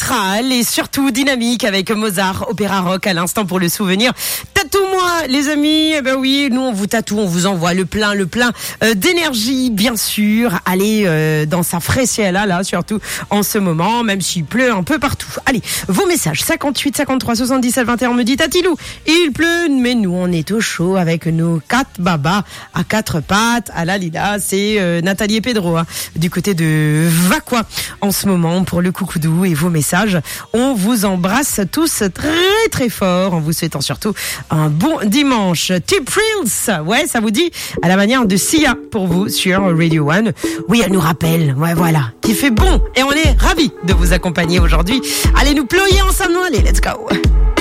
théâtral et surtout dynamique avec Mozart, opéra rock à l'instant pour le souvenir. Tatoue-moi, les amis. Eh ben oui, nous on vous tatoue, on vous envoie le plein d'énergie, bien sûr. Allez dans sa fraîcheur là, surtout en ce moment, même s'il pleut un peu partout. Allez, vos messages 58 53 77 21. On me dit Tatilou, il pleut, mais nous on est au chaud avec nos 4 babas à 4 pattes. Ah là, Lila, c'est Nathalie et Pedro du côté de Vaqua en ce moment pour le coucoudou et vos messages. On vous embrasse tous très très fort en vous souhaitant surtout un bon dimanche. Tip Reels, ouais, ça vous dit, à la manière de Sia pour vous sur Radio One. Oui, elle nous rappelle, ouais, voilà, qu'il fait bon et on est ravis de vous accompagner aujourd'hui. Allez nous ployer ensemble, allez, let's go.